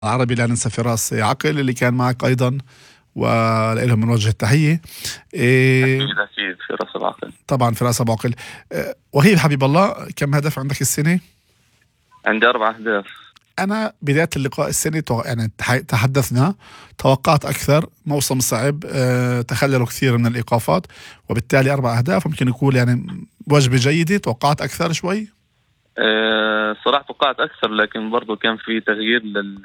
العربي لا ننسى فراس عقل اللي كان معك أيضا، ولهم من وجه التحية. أكيد فراس العقل. طبعا فراس أبو عقل. وهيب حبيب الله، كم هدف عندك السنة؟ عندي 4 أهداف. أنا بداية اللقاء السنة يعني تحدثنا، توقعت أكثر، موسم صعب، تخللوا كثير من الإيقافات، وبالتالي 4 أهداف ممكن يكون يعني وجبة جيدة. توقعت أكثر شوي؟ صراحة توقعت أكثر، لكن برضو كان في تغيير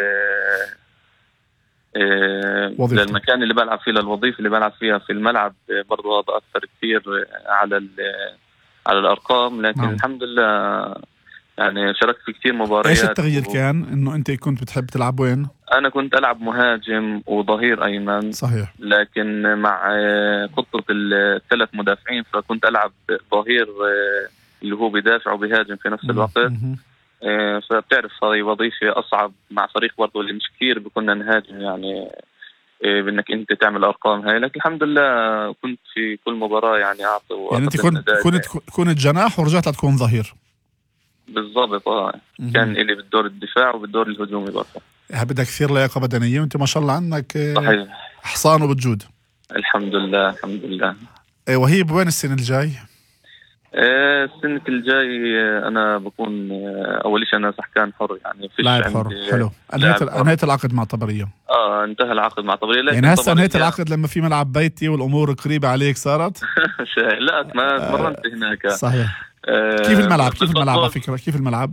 للمكان اللي بلعب فيه، للوظيفة اللي بلعب فيها في الملعب. برضو هذا أثر كثير على الأرقام، لكن نعم. الحمد لله يعني شاركت في كثير مباريات. ايش التغيير كان؟ انه انت كنت بتحب تلعب وين؟ انا كنت العب مهاجم وظهير ايمن. صحيح. لكن مع خطة ال3 مدافعين فكنت العب ظهير اللي هو بيدافع وبيهاجم في نفس الوقت. فبتعرف هذه وظيفة اصعب مع فريق برضه اللي مش كثير بكنا نهاجم، يعني بانك انت تعمل ارقام هاي. لكن الحمد لله كنت في كل مباراة يعني اعطي. يعني انت كنت جناح ورجعت تكون ظهير. بالضبط. كان إلي بالدور الدفاع وبالدور الهجومي برضه. بدك كثير لياقة بدنية، وانت ما شاء الله عنك صحيح حصان وبتجود. الحمد لله الحمد لله. وهيب وين السنة الجاي؟ السنة الجاي أنا بكون أول شيء أنا سحكان حر، يعني فيش لاعب حر. حلو. انهيت العقد مع طبرية؟ انتهى العقد مع طبرية. يعني هسه انهيت العقد لما في ملعب بيتي والأمور قريبة عليك صارت؟ لا ما تمرنت هناك. صحيح. كيف الملعب على فكرة؟ كيف الملعب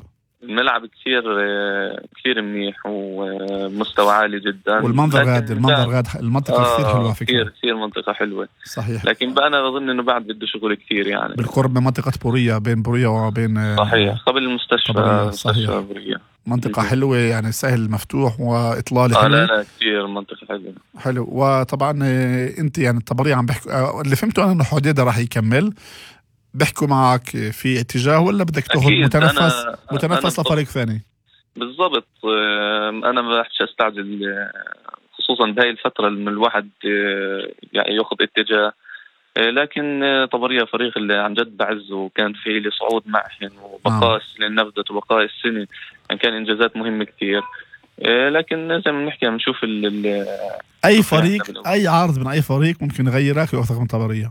كثير منيح ومستوى عالي جدا، والمنظر غاد المنطقة كثير حلوة فكرة. كثير منطقة حلوة. صحيح. لكن بقى أنا بظن إنه بعد بده شغل كثير، يعني بالقرب من منطقة بورية، بين بورية وبين صحيح قبل المستشفى. صحيح. بورية منطقة حلوة، يعني سهل مفتوح وإطلالة حلوة. لا كثير منطقة حلو. وطبعا أنت يعني الطبرية عم بحكي، اللي فهمته أنا إنه حديدة راح يكمل، بحكوا معك في اتجاه ولا بدك تاخذ متنفس لفريق ثاني؟ بالضبط. انا ما رح استعجل، خصوصا بهاي الفتره لما الواحد يعني ياخذ اتجاه. لكن طبرية فريق اللي عن جد بعزه، وكان في لي صعود معهم وبقاء للنبذة وبقاء السنة، يعني كان انجازات مهمة كثير. لكن زي ما بنحكي بنشوف اي فريق، اي عرض من اي فريق ممكن يغيرك وياخذك من طبرية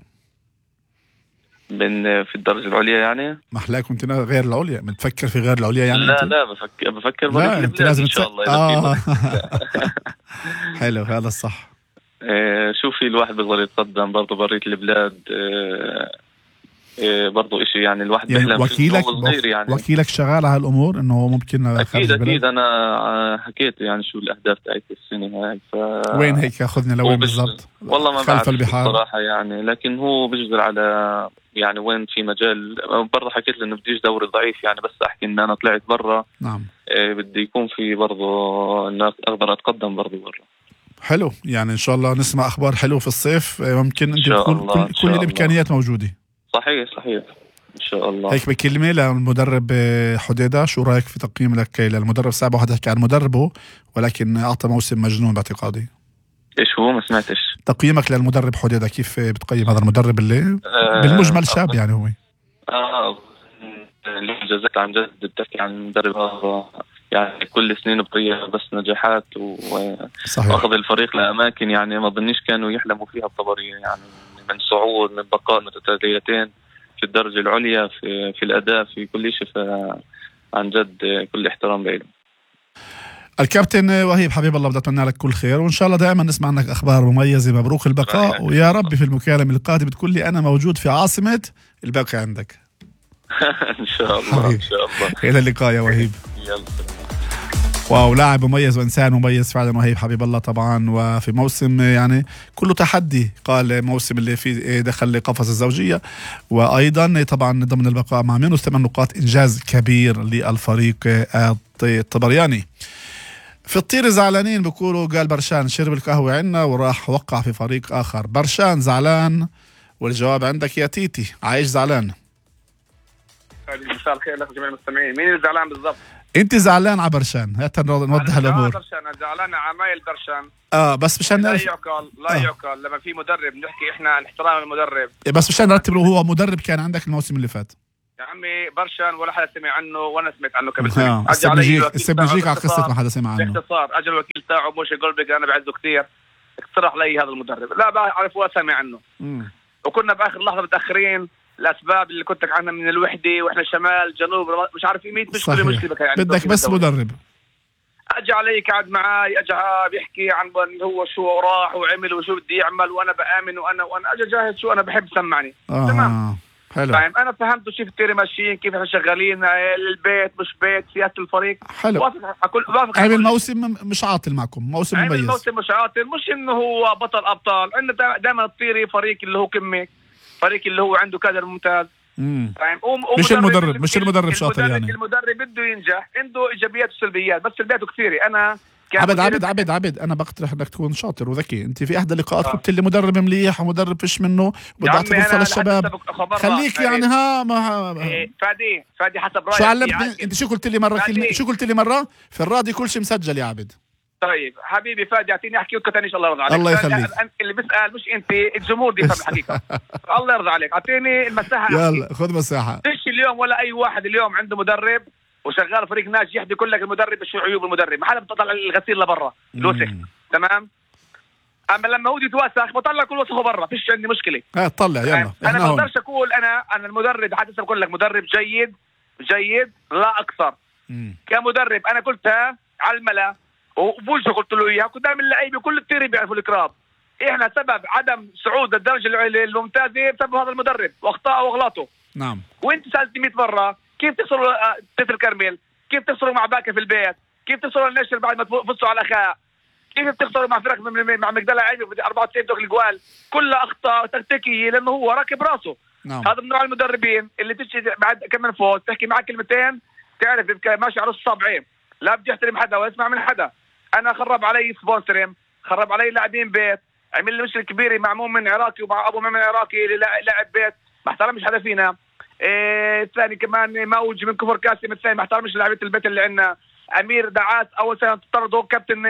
في الدرجة العليا. يعني محلاك كنت غير العليا، بتفكر في غير العليا يعني؟ لا بفكر لا انت لازم إن شاء الله. حلو، هذا الصح. شوفي الواحد بيقدر يتقدم برضه برية البلاد. برضه إشي يعني الواحد يعني وكيلك شغال على الأمور إنه ممكن أكيد أنا حكيت يعني شو الأهداف تاعت السنة هاي. وين هيك أخذني لوين بالضبط؟ والله ما خلف البحار صراحة يعني، لكن هو بيجبر على يعني وين في مجال. برضه حكيت له إنه بديش دوري ضعيف، يعني بس أحكي إن أنا طلعت برا. نعم. بدي يكون في برضه الناس أقدر أتقدم برضه برا. حلو. يعني إن شاء الله نسمع أخبار حلوة في الصيف. ممكن أنت كل الإمكانيات موجودة. صحيح إن شاء الله. هيك بكلمة للمدرب حديدة، شو رأيك في تقييم لك للمدرب؟ صعب واحد يحكي عن مدربه، ولكن أعطى موسم مجنون باعتقادي. إيش هو؟ ما سمعتش. تقييمك للمدرب حديدة، كيف بتقيم هذا المدرب اللي بالمجمل شاب يعني هو؟ الإنجازات عن جد بتحكي عن المدرب هذا، يعني كل سنين بطيئة بس نجاحات وأخذ الفريق لأماكن يعني ما ظنيش كانوا يحلموا فيها الطبرية، يعني من صعود، من بقاء متتاليتين في الدرجة العليا، في الأداء، في كل شيء. عن جد كل احترام له. الكابتن وهيب حبيب الله، بدي أتمنى لك كل خير، وإن شاء الله دائما نسمع عنك أخبار مميزة. مبروك البقاء، ويا رب في المكالمة القادمة تقول لي أنا موجود في عاصمة الباقي عندك. إن شاء الله إن شاء الله. إلى اللقاء يا وهيب. واو، لاعب مميز وإنسان مميز فعلا وهيب حبيب الله طبعا. وفي موسم يعني كله تحدي، قال موسم اللي فيه دخل قفص الزوجية، وأيضا طبعا ضمن البقاء مع -8 نقاط، إنجاز كبير للفريق الطبرياني. في الطير زعلانين بيقولوا، قال برشان شرب القهوة عنا وراح وقع في فريق آخر. برشان زعلان، والجواب عندك يا تيتي. عايش زعلان؟ مساء الخير لك جميع المستمعين. مين اللي زعلان بالضبط؟ انت زعلان على برشان، هات نوضح الامور. برشان زعلان عمايل برشان. بس مشان لا يعقل لما في مدرب نحكي احنا عن احترام المدرب. بس مشان نرتب له، هو مدرب كان عندك الموسم اللي فات، يا عمي برشان ولا حدا سمع عنه وانا سمعت عنه قبل استبنجيك على قصة ما حدا سمع عنه. باختصار اجى الوكيل تاعه موشي جولبيك، انا بعزه كثير، اقترح لي هذا المدرب، لا بعرف ولا سمع عنه. وكنا باخر لحظه متاخرين الاسباب اللي كنت عنها من الوحده، واحنا شمال جنوب مش عارف 100 مشكله يعني. بدك بس مدرب. اجى علي قعد معي، اجى بيحكي عن هو شو راح وعمل وشو بدي يعمل، وانا بامن وانا اجى جاهز شو انا بحب سمعني. تمام حلو. فاهم، انا فهمت شو التيري ماشيين، كيف احنا شغالين، البيت مش بيت، سياسه الفريق. حلو. عامل موسم مش عاطل معكم، موسم مميز. عامل موسم مش عاطل، مش انه هو بطل ابطال. عندنا دائما الطيري فريق اللي هو كمك، فريق اللي هو عنده كادر ممتاز. فاهم. مش المدرب شاطر يعني. المدرب بده ينجح، عنده ايجابيات وسلبيات، بس سلبياته كثيره. انا عبد انا بقترح انك تكون شاطر وذكي. انت في احدى اللقاءات قلت لي مدرب مليح ومدرب فيش منه، بدي اعطي فرصه للشباب. خليك يعني فادي حسب رايك. شو علمتني انت؟ شو قلت لي مره في الراديو كل شيء مسجل يا عبد. طيب حبيبي فادي اعطيني احكي وكتانيش. الله يرضى عليك. الله يخليك. اللي بيسال مش انت، الجمهور بيفهم الحقيقه. الله يرضى عليك اعطيني المساحه. يلا خذ مساحه. فيش اليوم ولا اي واحد اليوم عنده مدرب وشغال فريق ناجح يحكي يقول لك المدرب شو عيوب المدرب. ما حدا بتطلع الغسيل لبرا الوسخ. تمام. اما لما هو يتوسخ بطلع كل وسخه برا، فيش عندي مشكله. طلع يلا. انا ما بقدرش اقول انا المدرب، حتى بقول لك مدرب جيد لا اكثر. كمدرب انا قلتها على الملا وبوجه قلت له اياها قدام اللعيبه كل التيري بيعرفوا الكراب. احنا سبب عدم صعود الدرجه الممتازه بسبب هذا المدرب واخطائه واغلاطه. نعم. وانت سالتني 100 مره كيف تخسروا تتر كرمل، كيف تخسروا مع باكر في البيت، كيف تخسروا النشر بعد ما تفوزوا على الاخاء، كيف بتخسروا مع فرق مع مجدلا عيني 94 دخل الجوال، كلها اخطاء تكتيكيه لانه هو راكب راسه. نعم. هذا من نوع المدربين اللي تجي بعد كم من فوز تحكي معك كلمتين تعرف ماشي على الصابعين، لا بدي احترم حدا واسمع من حدا. انا خرب علي سبونسرين، خرب علي لاعبين بيت، عمل لي مشكله كبيره مع مؤمن عراقي ومع ابو مؤمن عراقي اللي لاعب بيت ما احترمش حدا فينا. الثاني كمان موج من كفر كاسم الثاني ما احترمش لاعبين البيت اللي عندنا. امير دعاس اول سنه طرده كابتن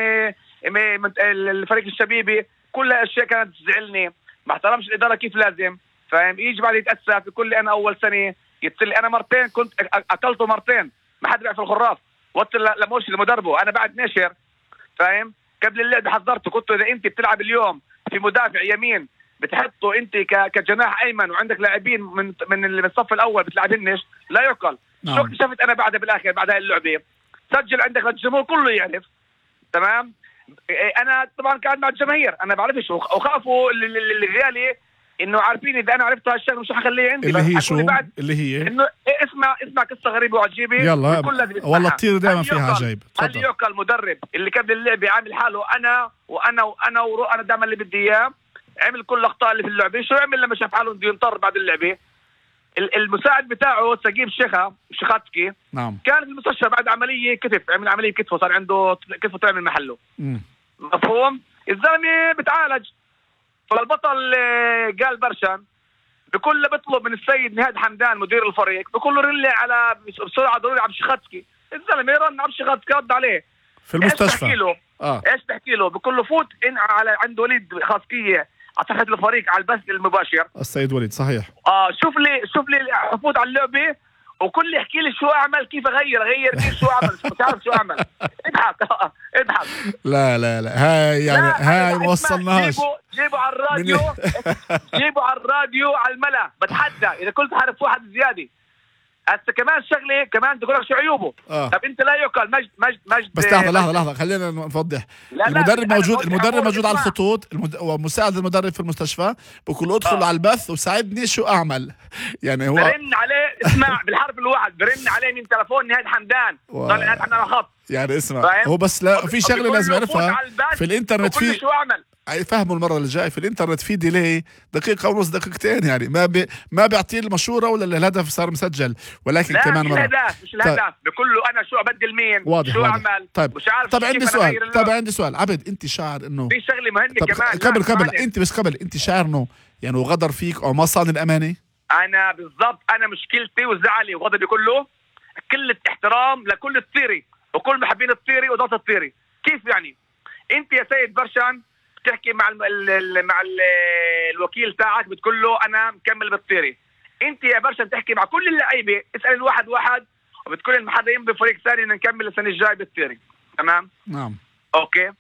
الفريق الشبيبي، كل اشياء كانت تزعلني، ما احترمش الاداره كيف لازم. فاهم. يجي بعد يتاسف يقول لي انا اول سنه يتصل انا مرتين كنت اكلته مرتين ما حد بيعرف الخراف وصل لموش لمدربه. انا بعد ناشر فاهم قبل اللعب حذرته قلت اذا انت بتلعب اليوم في مدافع يمين بتحطه انت كجناح ايمن وعندك لاعبين من الصف الاول بتلعبنش لا يعقل. شو اكتشفت انا بعدها بالاخر بعد هاي اللعبه سجل عندك الجمهور كله يعرف. تمام. انا طبعا قاعد مع الجماهير انا بعرفش وخافوا اللي غيالي انه عارفين اذا انا عرفت هالشيء مش حخليه عندي. اللي هي شو اللي هي انه اسمع قصه غريبه وعجيبه. يلا والله الطير دائما فيها عجيب. هل يعقل المدرب اللي قبل اللعبه عامل حاله انا دائما اللي بدي اياه عمل كل الاخطاء اللي في اللعبه، شو عمل لما شاف حاله بده ينطر بعد اللعبه؟ المساعد بتاعه سقيف شيخاتسكي نعم كان في المستشفى بعد عمليه كتف، عمل عمليه كتفه صار عنده كتفه تعمل محله. مفهوم؟ الزلمه بتعالج. فالبطل قال برشان بكل بيطلب من السيد نهاد حمدان مدير الفريق بكل رن على بسرعه ضروري عبد الشيخاتسكي. الزلمه رن عبد الشيخاتسكي رد عليه في المستشفى. ايش تحكي له؟ بقول له فوت على عند وليد خاصكيه على صفحه الفريق على البث المباشر. السيد وليد صحيح. شوف لي فوت على اللعبه وكل يحكي لي شو اعمل كيف اغير كيف شو اعمل مش عارف شو اعمل. اضحك. لا هاي يعني هاي ما وصلناش. جيبوا على الراديو جيبوا على الراديو على الملا بتحدى اذا كنت عارف واحد زياده. هسه كمان شغله كمان تقول لك شو عيوبه. طب انت لا يعقل مجد بس لحظه خلينا نوضح. المدرب موجود على الخطوط ومساعد المدرب في المستشفى بقول ادخل على البث وساعدني شو اعمل. يعني هو برن عليه اسمع بالحرف الواحد برن عليه من تلفون نهاد حمدان ضل نهاد حمدان على الخط. يعني اسمع هو بس لا في شغله لازم يعرفها في الانترنت في شو اعمل فهموا المره اللي جاي في الانترنت في ديلي دقيقه ونص دقيقتين يعني ما بيعطيه المشوره ولا الهدف صار مسجل ولكن كمان مره مش الهدف بقول له انا شو ابدل مين واضح شو واضح. اعمل مش عارف. عندي سؤال عبد انت شاعر انه في شغله مهمه كمان قبل انت شاعر انه يعني غدر فيك او ما صان الامانه؟ انا بالضبط انا مشكلتي وزعلي وغضبي كله كل الاحترام لكل الطيري وكل محبين الطيري وضغط الطيري. كيف يعني انت يا سيد برشان تحكي مع الوكيل تاعك بتقول له انا مكمل بالطيري، انت يا برشا بتحكي مع كل اللعيبه، اسال الواحد واحد، وبتكون المحررين بفريق ثاني ان نكمل السنه الجايه بالثيري. تمام. نعم. اوكي.